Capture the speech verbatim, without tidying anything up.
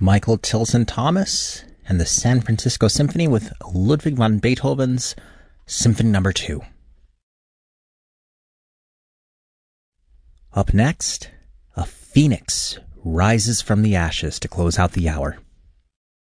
Michael Tilson Thomas and the San Francisco Symphony with Ludwig van Beethoven's Symphony Number two. Up next, a phoenix rises from the ashes to close out the hour.